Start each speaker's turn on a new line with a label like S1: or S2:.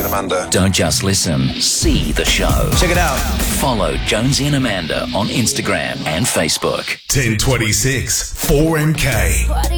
S1: Amanda.
S2: Don't just listen, see the show.
S3: Check it out.
S2: Follow Jonesy and Amanda on Instagram and Facebook.
S4: 1026 4MK.